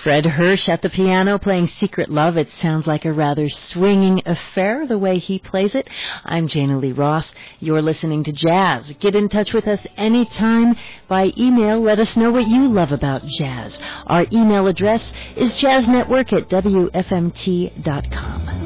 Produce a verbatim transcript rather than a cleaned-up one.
Fred Hirsch at the piano playing Secret Love. It sounds like a rather swinging affair the way he plays it. I'm Jana Lee Ross. You're listening to Jazz. Get in touch with us anytime by email. Let us know what you love about jazz. Our email address is jazznetwork at w f m t dot com.